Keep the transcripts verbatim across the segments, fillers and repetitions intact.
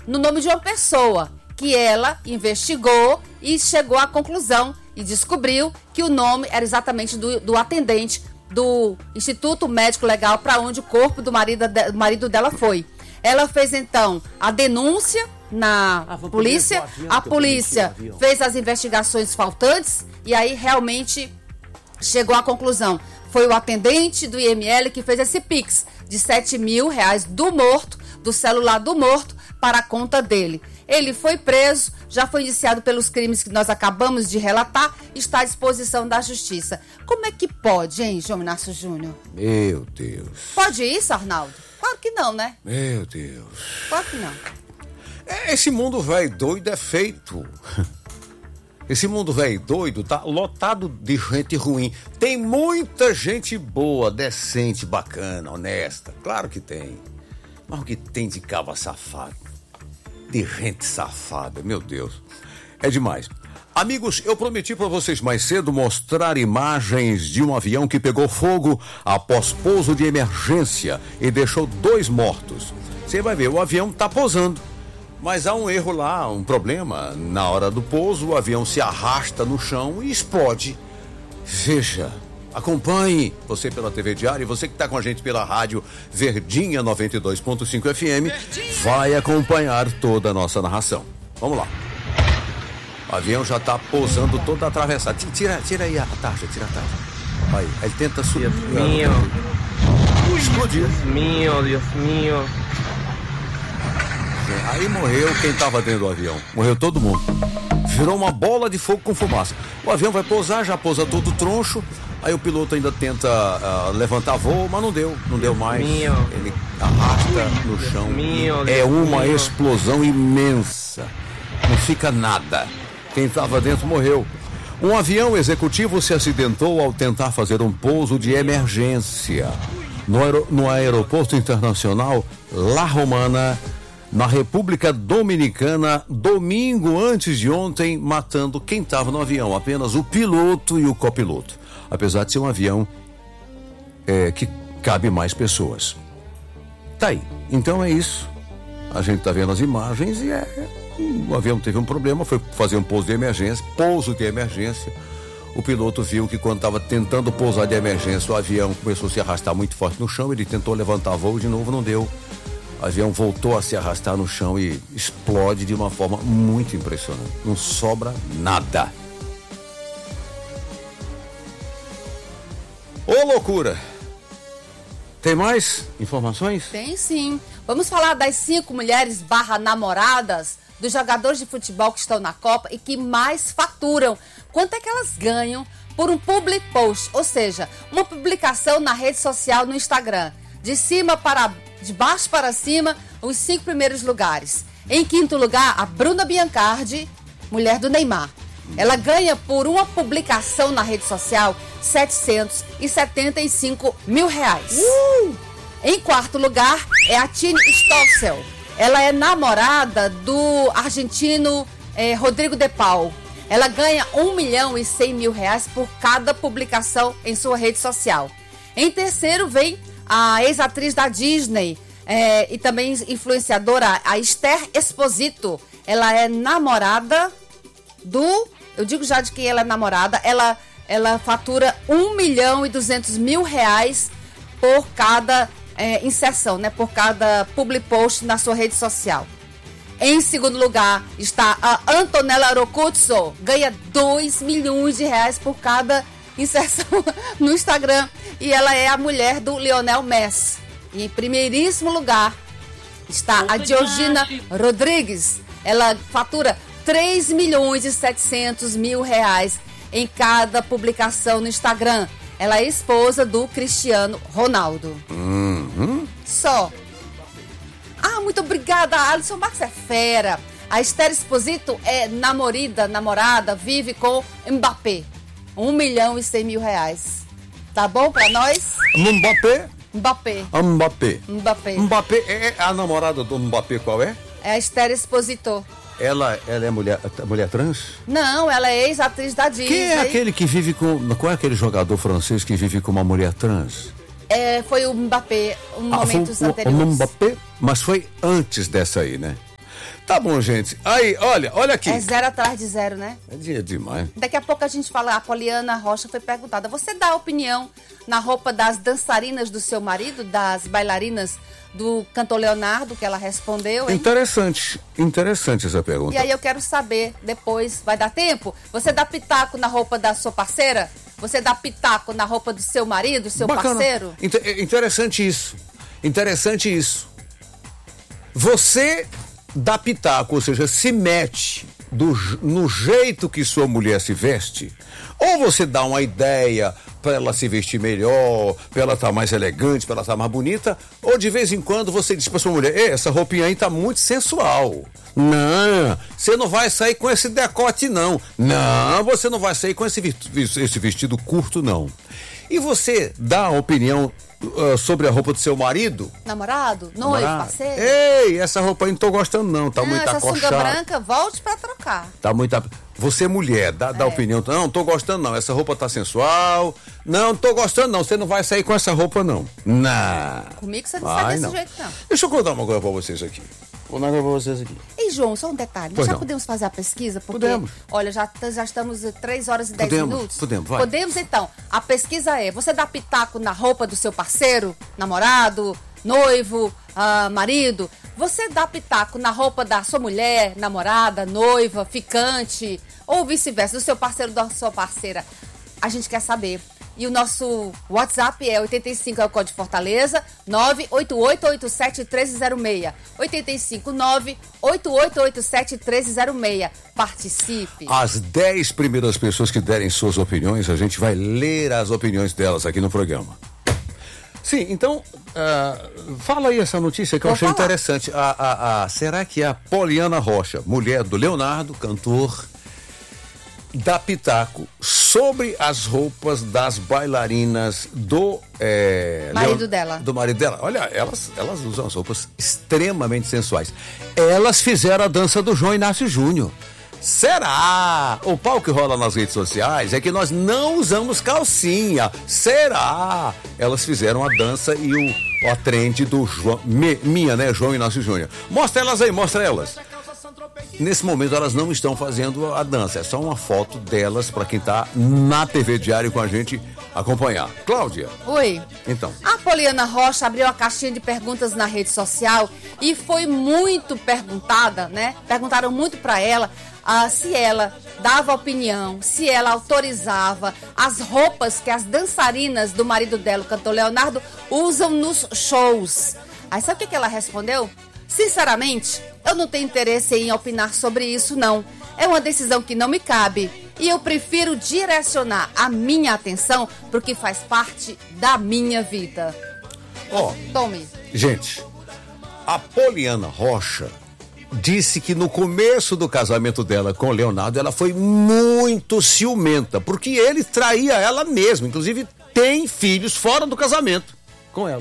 no nome de uma pessoa, que ela investigou e chegou à conclusão e descobriu que o nome era exatamente do, do atendente do Instituto Médico Legal para onde o corpo do marido, de, do marido dela foi. Ela fez então a denúncia na ah, polícia, avião, a polícia fez as investigações faltantes e aí realmente chegou à conclusão. Foi o atendente do I M L que fez esse Pix de sete mil reais do morto, do celular do morto, para a conta dele. Ele foi preso, já foi indiciado pelos crimes que nós acabamos de relatar, está à disposição da justiça. Como é que pode, hein, João Inácio Júnior? Meu Deus. Pode isso, Arnaldo? Claro que não, né? Meu Deus. Claro que não. Esse mundo velho doido é feito. Esse mundo velho doido tá lotado de gente ruim. Tem muita gente boa, decente, bacana, honesta. Claro que tem. Mas o que tem de caba safado? De gente safada, meu Deus. É demais. Amigos, eu prometi para vocês mais cedo mostrar imagens de um avião que pegou fogo após pouso de emergência e deixou dois mortos. Você vai ver, o avião tá pousando. Mas há um erro lá, um problema. Na hora do pouso, o avião se arrasta no chão e explode. Veja, acompanhe você pela T V Diário e você que está com a gente pela rádio Verdinha noventa e dois ponto cinco F M, vai acompanhar toda a nossa narração. Vamos lá. O avião já está pousando todo atravessado. Tira, tira aí a taxa, tira a taxa. Aí, ele tenta subir. Deus mío. Explodiu. Deus mío, Deus mío. Aí morreu quem estava dentro do avião. Morreu todo mundo. Virou uma bola de fogo com fumaça. O avião vai pousar, já pousa todo troncho. Aí o piloto ainda tenta uh, levantar voo, mas não deu. Não deu mais. Meu. Ele arrasta no chão. Meu, é uma meu. explosão imensa. Não fica nada. Quem estava dentro morreu. Um avião executivo se acidentou ao tentar fazer um pouso de emergência no, aer- no aeroporto internacional La Romana, na República Dominicana, domingo antes de ontem, matando quem estava no avião, apenas o piloto e o copiloto. Apesar de ser um avião é, que cabe mais pessoas. Tá aí. Então é isso. A gente tá vendo as imagens e é... o avião teve um problema, foi fazer um pouso de emergência, pouso de emergência. O piloto viu que quando estava tentando pousar de emergência, o avião começou a se arrastar muito forte no chão, ele tentou levantar voo de novo, não deu. O avião voltou a se arrastar no chão e explode de uma forma muito impressionante. Não sobra nada. Ô, loucura! Tem mais informações? Tem sim. Vamos falar das cinco mulheres barra namoradas dos jogadores de futebol que estão na Copa e que mais faturam. Quanto é que elas ganham por um public post? Ou seja, uma publicação na rede social no Instagram. De cima para de baixo para cima, os cinco primeiros lugares. Em quinto lugar, a Bruna Biancardi, mulher do Neymar. Ela ganha por uma publicação na rede social setecentos e setenta e cinco mil reais. Uh! Em quarto lugar, é a Tini Stossel. Ela é namorada do argentino eh, Rodrigo de Paul. Ela ganha um milhão e cem mil reais por cada publicação em sua rede social. Em terceiro vem a ex-atriz da Disney é, e também influenciadora, a Esther Exposito. Ela é namorada do... Eu digo já de quem ela é namorada. Ela, ela fatura um milhão e duzentos mil reais por cada é, inserção, né? Por cada public post na sua rede social. Em segundo lugar está a Antonella Rocuzzo. Ganha dois milhões de reais por cada inserção no Instagram. E ela é a mulher do Lionel Messi. E em primeiríssimo lugar está a Georgina Rodrigues. Ela fatura três milhões e setecentos mil reais em cada publicação no Instagram. Ela é esposa do Cristiano Ronaldo. Uhum. Só. Ah, muito obrigada, Alisson Marques é fera. A Esther Exposito é namorada, namorada, vive com Mbappé. Um milhão e cem mil reais. Tá bom pra nós? Mbappé? Mbappé. Mbappé. Mbappé. Mbappé é a namorada do Mbappé, qual é? É a Esther Exposito. Ela, ela é mulher, mulher trans? Não, ela é ex-atriz da Disney. Quem é aquele que vive com... Qual é aquele jogador francês que vive com uma mulher trans? É, foi o Mbappé, um ah, momentos foi o, anteriores. O Mbappé, mas foi antes dessa aí, né? Tá bom, gente. Aí, olha, olha aqui. É zero atrás de zero, né? É dia demais. Daqui a pouco a gente fala, a Poliana Rocha foi perguntada, você dá opinião na roupa das dançarinas do seu marido, das bailarinas do cantor Leonardo, que ela respondeu, hein? Interessante, interessante essa pergunta. E aí eu quero saber, depois, vai dar tempo? Você dá pitaco na roupa da sua parceira? Você dá pitaco na roupa do seu marido, seu Bacana. parceiro? Inter- interessante isso. Interessante isso. Você dá pitaco, ou seja, se mete do, no jeito que sua mulher se veste, ou você dá uma ideia para ela se vestir melhor, para ela estar mais elegante, para ela estar mais bonita, ou de vez em quando você diz para sua mulher, ei, essa roupinha aí tá muito sensual. Não, você não vai sair com esse decote não. Não, você não vai sair com esse, esse vestido curto não. E você dá a opinião uh, sobre a roupa do seu marido? Namorado? Noivo? Parceiro? Ei, essa roupa aí não tô gostando não, tá não, muito essa acochada. sunga branca, volte pra trocar. Tá muito... A... Você mulher, dá, dá É. opinião. Não, não tô gostando não, essa roupa tá sensual. Não, não tô gostando não, você não vai sair com essa roupa não. Não. Comigo você não Vai, sai desse não. jeito, não. Deixa eu contar uma coisa pra vocês aqui. Vou contar uma coisa pra vocês aqui. E, João, só um detalhe. Pois já não. podemos fazer a pesquisa? Porque, Podemos. olha, já, já estamos em três horas e dez Podemos, minutos. podemos, vai. Podemos, então. A pesquisa é, você dá pitaco na roupa do seu parceiro, namorado, noivo, ah, marido? Você dá pitaco na roupa da sua mulher, namorada, noiva, ficante, ou vice-versa, do seu parceiro, da sua parceira? A gente quer saber. E o nosso WhatsApp é oitenta e cinco, é o código Fortaleza, nove oito oito oito sete um três zero seis. oitenta e cinco, nove oito oito oito sete um três zero seis. Participe. As dez primeiras pessoas que derem suas opiniões, a gente vai ler as opiniões delas aqui no programa. Sim, então, uh, fala aí essa notícia que eu Vou achei falar. interessante. A, a, a, será que a Poliana Rocha, mulher do Leonardo, cantor, dá pitaco sobre as roupas das bailarinas do é, Marido Leon- dela. do marido dela? Olha, elas, elas usam as roupas extremamente sensuais. Elas fizeram a dança do João Inácio Júnior. Será? O pau que rola nas redes sociais é que nós não usamos calcinha. Será? Elas fizeram a dança e o, a trend do João, me, minha, né, João Inácio Júnior. Mostra elas aí, mostra elas. Nesse momento elas não estão fazendo a dança, é só uma foto delas para quem tá na T V Diário com a gente acompanhar. Cláudia, Oi. então. A Poliana Rocha abriu a caixinha de perguntas na rede social e foi muito perguntada, né? Perguntaram muito para ela ah, se ela dava opinião, se ela autorizava as roupas que as dançarinas do marido dela, o cantor Leonardo, usam nos shows. Aí sabe o que que ela respondeu? Sinceramente, eu não tenho interesse em opinar sobre isso, não. É uma decisão que não me cabe. E eu prefiro direcionar a minha atenção para o que faz parte da minha vida. Ó, Tome. gente, a Poliana Rocha disse que no começo do casamento dela com o Leonardo, ela foi muito ciumenta, porque ele traía ela mesmo, inclusive tem filhos fora do casamento com ela.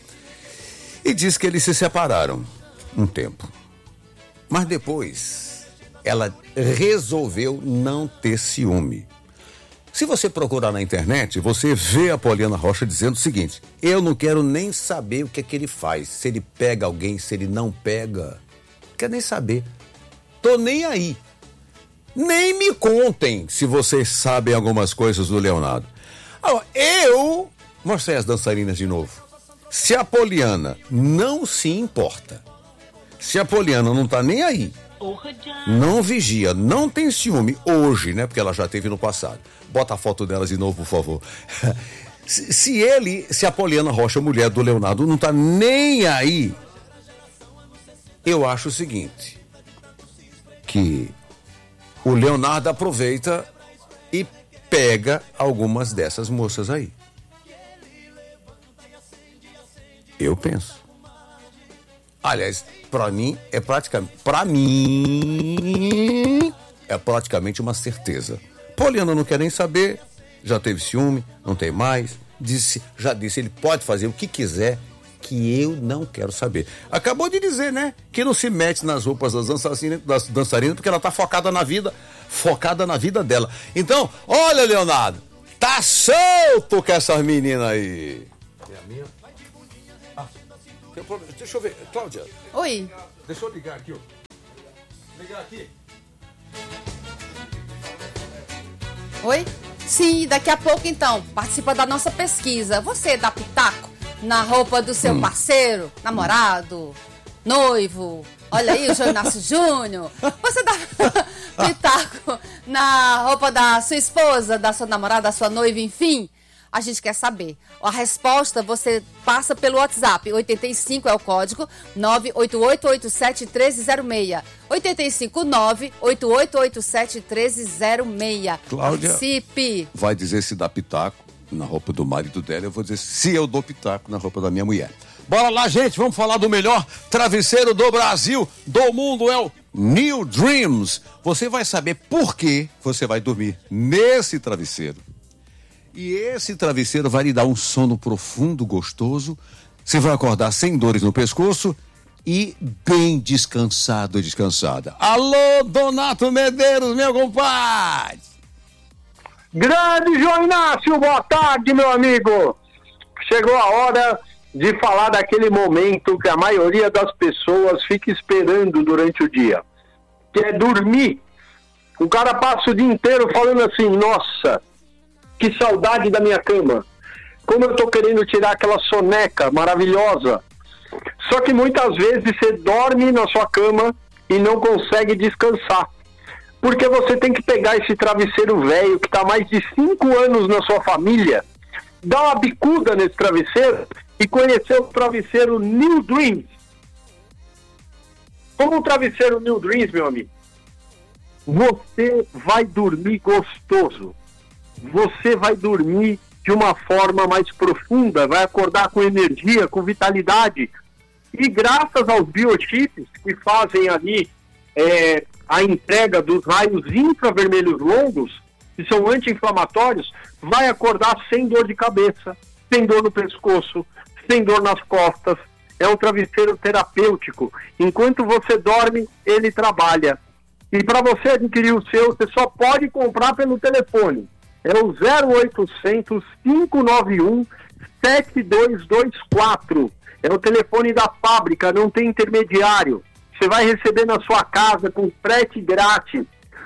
E diz que eles se separaram um tempo. Mas depois, ela resolveu não ter ciúme. Se você procurar na internet, você vê a Poliana Rocha dizendo o seguinte: eu não quero nem saber o que é que ele faz, se ele pega alguém, se ele não pega. Não quero nem saber. Tô nem aí. Nem me contem se vocês sabem algumas coisas do Leonardo. Agora, eu mostrei as dançarinas de novo. Se a Poliana não se importa, se a Poliana não tá nem aí, não vigia, não tem ciúme hoje, né? Porque ela já teve no passado. Bota a foto delas de novo, por favor. Se, se ele, se a Poliana Rocha, mulher do Leonardo, não tá nem aí, eu acho o seguinte, que o Leonardo aproveita e pega algumas dessas moças aí. Eu penso. Aliás, pra mim é praticamente, pra mim é praticamente uma certeza. Poliana não quer nem saber, já teve ciúme, não tem mais, disse, já disse, ele pode fazer o que quiser, que eu não quero saber. Acabou de dizer, né, que não se mete nas roupas das dançarinas, das dançarinas porque ela tá focada na vida, focada na vida dela. Então, olha, Leonardo, tá solto com essas meninas aí. É a minha? Deixa eu ver, Cláudia. Oi. Deixa eu ligar aqui, ó. Ligar aqui. Oi? Sim, daqui a pouco então, participa da nossa pesquisa. Você dá pitaco na roupa do seu hum. parceiro, namorado, noivo? Olha aí o João Inácio Júnior. Você dá pitaco na roupa da sua esposa, da sua namorada, da sua noiva, enfim? A gente quer saber. A resposta você passa pelo WhatsApp. oitenta e cinco é o código nove oito oito oito sete um três zero seis. oitenta e cinco nove oito oito oito sete um três zero seis. Cláudia participe. Vai dizer se dá pitaco na roupa do marido dela. Eu vou dizer se eu dou pitaco na roupa da minha mulher. Bora lá, gente. Vamos falar do melhor travesseiro do Brasil, do mundo. É o New Dreams. Você vai saber por que você vai dormir nesse travesseiro. E esse travesseiro vai lhe dar um sono profundo, gostoso. Você vai acordar sem dores no pescoço e bem descansado e descansada. Alô, Donato Medeiros, meu compadre! Grande João Inácio, boa tarde, meu amigo! Chegou a hora de falar daquele momento que a maioria das pessoas fica esperando durante o dia, que é dormir. O cara passa o dia inteiro falando assim, nossa... que saudade da minha cama. Como eu tô querendo tirar aquela soneca maravilhosa. Só que muitas vezes você dorme na sua cama e não consegue descansar. Porque você tem que pegar esse travesseiro velho que tá há mais de cinco anos na sua família, dar uma bicuda nesse travesseiro e conhecer o travesseiro New Dreams. Como o travesseiro New Dreams, meu amigo, você vai dormir gostoso. Você vai dormir de uma forma mais profunda, vai acordar com energia, com vitalidade. E graças aos biochips que fazem ali é, a entrega dos raios infravermelhos longos, que são anti-inflamatórios, vai acordar sem dor de cabeça, sem dor no pescoço, sem dor nas costas. É um travesseiro terapêutico. Enquanto você dorme, ele trabalha. E para você adquirir o seu, você só pode comprar pelo telefone. É o zero oitocentos, cinco nove um, sete dois dois quatro. É o telefone da fábrica, não tem intermediário. Você vai receber na sua casa com frete grátis.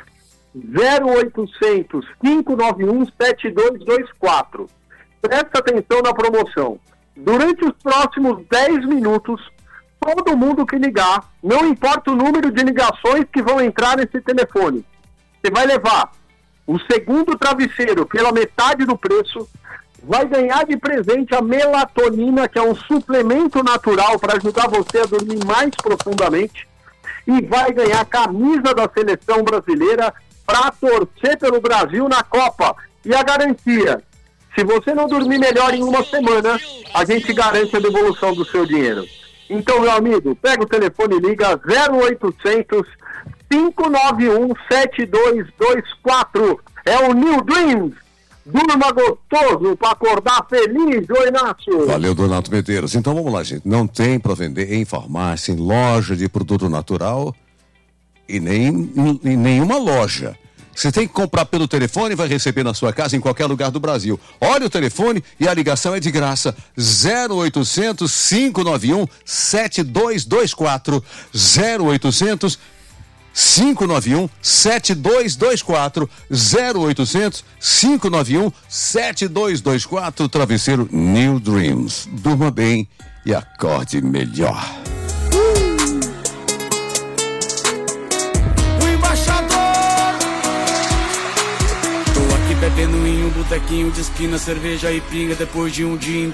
zero oitocentos, cinco nove um, sete dois dois quatro. Presta atenção na promoção. Durante os próximos dez minutos, todo mundo que ligar, não importa o número de ligações que vão entrar nesse telefone, você vai levar o segundo travesseiro pela metade do preço, vai ganhar de presente a melatonina, que é um suplemento natural para ajudar você a dormir mais profundamente, e vai ganhar a camisa da seleção brasileira para torcer pelo Brasil na Copa. E a garantia, se você não dormir melhor em uma semana, a gente garante a devolução do seu dinheiro. Então, meu amigo, pega o telefone e liga zero oitocentos, cinco nove um, sete dois dois quatro. É o New Dreams. Durma gostoso para acordar feliz, ô Inácio. Valeu, Donato Medeiros. Então vamos lá, gente. Não tem para vender em farmácia, em loja de produto natural e nem em, em nenhuma loja. Você tem que comprar pelo telefone e vai receber na sua casa em qualquer lugar do Brasil. Olha o telefone e a ligação é de graça. zero oitocentos, cinco nove um, sete dois dois quatro. zero oitocentos, cinco nove um, sete dois dois quatro. zero oitocentos, cinco nove um, sete dois dois quatro. Travesseiro New Dreams. Durma bem e acorde melhor. Bebendo em um botequinho de esquina, cerveja e pinga depois de um dia